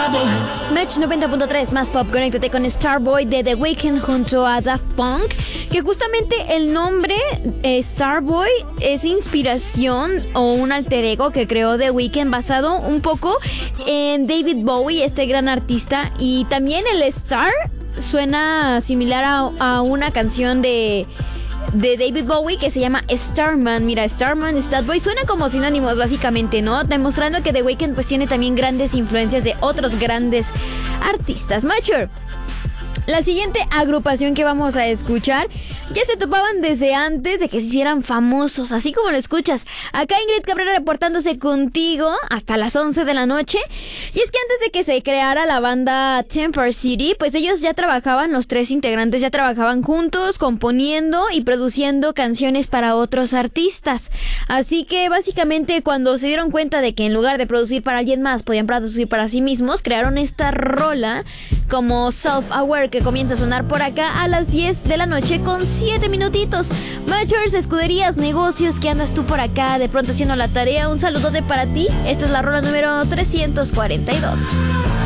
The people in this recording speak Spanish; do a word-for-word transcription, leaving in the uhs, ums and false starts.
Match noventa punto tres más pop, conéctate con Starboy de The Weeknd junto a Daft Punk, que justamente el nombre eh, Starboy es inspiración o un alter ego que creó The Weeknd basado un poco en David Bowie, este gran artista, y también el Star suena similar a, a una canción de... de David Bowie que se llama Starman. Mira, Starman, Starboy suenan como sinónimos básicamente, ¿no? Demostrando que The Weeknd pues tiene también grandes influencias de otros grandes artistas. Mature. La siguiente agrupación que vamos a escuchar ya se topaban desde antes de que se hicieran famosos, así como lo escuchas. Acá Ingrid Cabrera reportándose contigo hasta las once de la noche. Y es que antes de que se creara la banda Temper City, pues ellos ya trabajaban, los tres integrantes ya trabajaban juntos, componiendo y produciendo canciones para otros artistas. Así que básicamente cuando se dieron cuenta de que en lugar de producir para alguien más, podían producir para sí mismos, crearon esta rola como Self-Aware, que comienza a sonar por acá a las diez de la noche con siete minutitos. Matchers, escuderías, negocios, ¿qué andas tú por acá de pronto haciendo la tarea? Un saludote para ti. Esta es la rola número trescientos cuarenta y dos.